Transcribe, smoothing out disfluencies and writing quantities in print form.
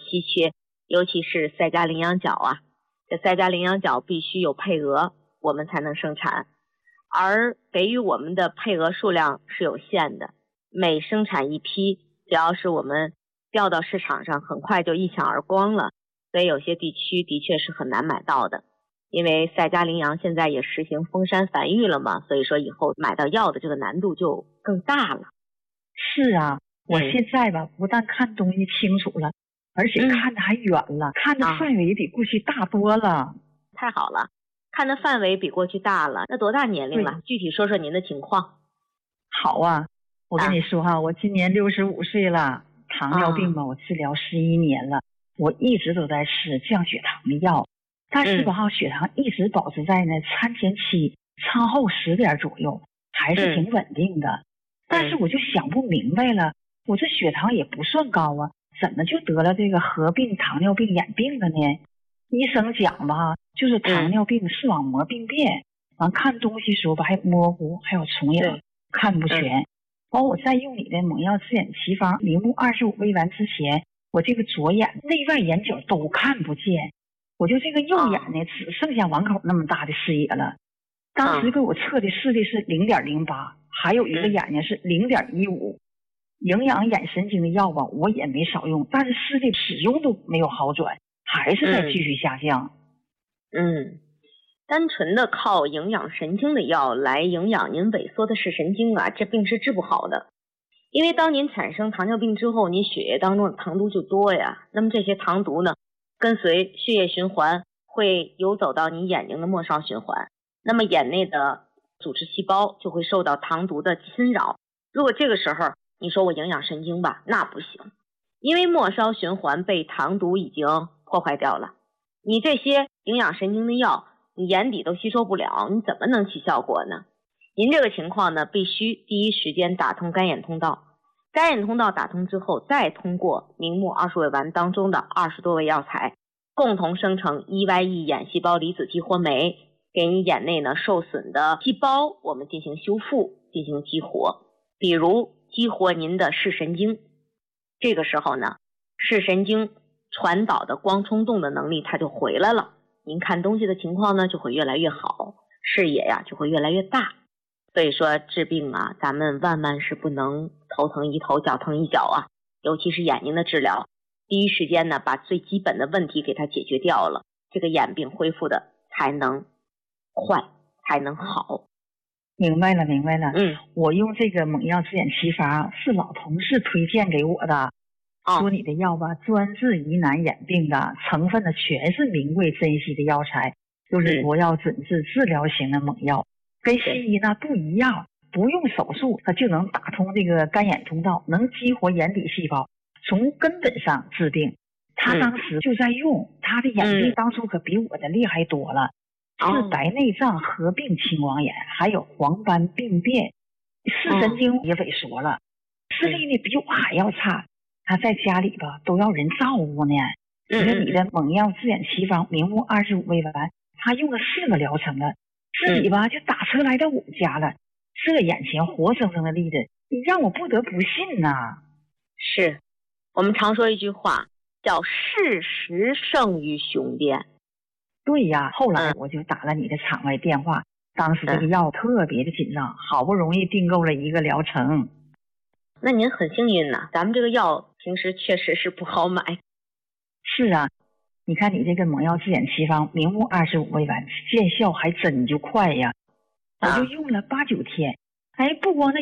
稀缺，尤其是赛加羚羊角啊，这赛加羚羊角必须有配额，我们才能生产，而给予我们的配额数量是有限的，每生产一批，只要是我们调到市场上，很快就一抢而光了，所以有些地区的确是很难买到的。因为赛加羚羊现在也实行封山繁育了嘛，所以说以后买到药的这个难度就更大了。 是啊，我现在吧，不但看东西清楚了，而且看得还远了，看的范围比过去大多了。 太好了，看的范围比过去大了。那多大年龄了？具体说说您的情况。 好啊，我跟你说哈，我今年65岁了，糖尿病吧，我治疗11年了，我一直都在吃降血糖的药。但是吧，血糖一直保持在呢餐前7，餐后10点左右，还是挺稳定的。但是我就想不明白了，我这血糖也不算高啊，怎么就得了这个合并糖尿病眼病了呢？医生讲吧，就是糖尿病视网膜病变，完看东西时候吧还模糊，还有重影，看不全。完我在用你的蒙药自眼奇方明目25微丸之前，我这个左眼内外眼角都看不见。我就这个右眼呢，只剩下碗口那么大的视野了。当时给我测的视力是0.08，还有一个眼睛是0.15。营养眼神经的药吧，我也没少用，但是视力始终都没有好转，还是在继续下降。 单纯的靠营养神经的药来营养您萎缩的视神经啊，这病是治不好的。因为当您产生糖尿病之后，您血液当中的糖毒就多呀，那么这些糖毒呢，跟随血液循环会游走到你眼睛的末梢循环，那么眼内的组织细胞就会受到糖毒的侵扰。如果这个时候你说我营养神经吧，那不行，因为末梢循环被糖毒已经破坏掉了，你这些营养神经的药你眼底都吸收不了，你怎么能起效果呢？您这个情况呢，必须第一时间打通肝眼通道，肝眼通道打通之后，再通过明目20味丸当中的20多味药材，共同生成 EYE 眼细胞离子激活酶，给你眼内呢受损的细胞我们进行修复，进行激活。比如激活您的视神经，这个时候呢，视神经传导的光冲动的能力它就回来了，您看东西的情况呢就会越来越好，视野呀就会越来越大。所以说治病啊，咱们万万是不能头疼一头脚疼一脚啊，尤其是眼睛的治疗，第一时间呢把最基本的问题给它解决掉了，这个眼病恢复的才能快，才能好。 明白了。我用这个蒙药自眼奇方是老同事推荐给我的，说你的药吧专治疑难眼病的，成分的全是名贵珍稀的药材，就是国药准治治疗型的蒙药，跟西医那不一样，不用手术它就能打通这个肝眼通道，能激活眼底细胞，从根本上治病。他当时就在用，他的眼病当初可比我的厉害多了，是白内障合并青光眼，还有黄斑病变，视神经也萎缩了，视力呢比我还要差。他在家里吧都要人照顾呢。因为你的蒙药自眼奇方明目25味丸，他用了4个疗程了，自己吧就打车来到我家了，这眼前活生生的例子，你让我不得不信呐。 是，我们常说一句话叫事实胜于雄辩。 对呀，后来我就打了你的场外电话，当时这个药特别的紧张，好不容易订购了1个疗程。 那您很幸运呐，咱们这个药平时确实是不好买。 是啊，你看你这个蒙药自眼奇方明目25味丸见效还真就快呀，我就用了8、9天，不光那